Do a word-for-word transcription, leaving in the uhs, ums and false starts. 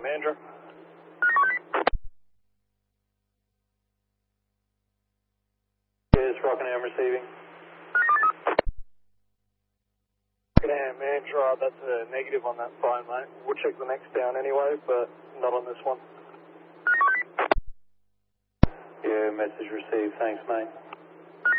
Mandra. Is Rockingham receiving? Rockingham, Mandra, that's a negative on that phone, mate. We'll check the next down anyway, but not on this one. Yeah, message received. Thanks, mate.